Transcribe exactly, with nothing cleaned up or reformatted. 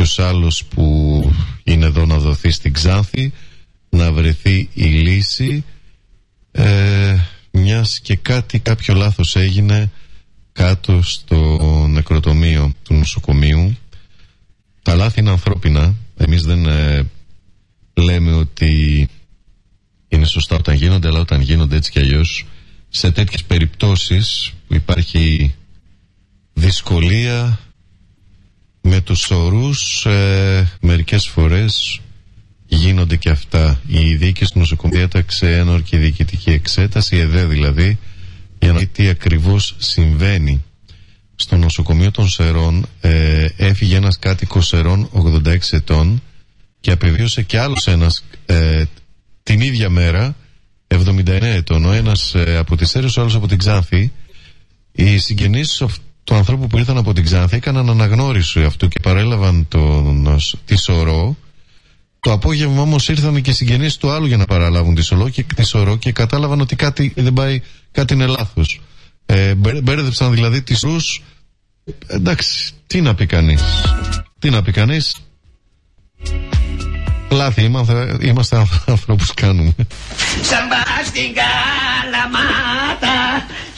κάποιος άλλος που είναι εδώ να δοθεί στην Ξάνθη, να βρεθεί η λύση, ε, μιας και κάτι κάποιο λάθος έγινε κάτω στο νεκροτομείο του νοσοκομείου. Τα λάθη είναι ανθρώπινα. Εμείς δεν ε, λέμε ότι είναι σωστά όταν γίνονται, αλλά όταν γίνονται έτσι κι αλλιώς, σε τέτοιες περιπτώσεις που υπάρχει δυσκολία με τους ορούς, ε, μερικές φορές γίνονται και αυτά. Η διοίκηση του νοσοκομείου έταξε ένορκη διοικητική εξέταση, η ΕΔΕ δηλαδή, για να δει τι ακριβώς συμβαίνει. Στο νοσοκομείο των Σερών ε, έφυγε ένας κάτοικος Σερών ογδόντα έξι ετών και απεβίωσε και άλλος ένας ε, την ίδια μέρα, εβδομήντα εννέα ετών, ο ένας ε, από τις Σέρες, ο άλλος από την Ξάνθη. Οι συγγενείς του ανθρώπου που ήρθαν από την Ξάνθη έκαναν αναγνώριση αυτού και παρέλαβαν τον, τη Σωρό. Το απόγευμα όμως ήρθαν και οι συγγενείς του άλλου για να παραλάβουν τη Σωρό και, τη Σωρό και κατάλαβαν ότι κάτι δεν πάει, κάτι είναι λάθος. Ε, μπέρδεψαν δηλαδή τις Ρους. Εντάξει, τι να πει κανείς, τι να πει κανείς. Λάθη, είμαστε, είμαστε ανθρώπους, κάνουμε.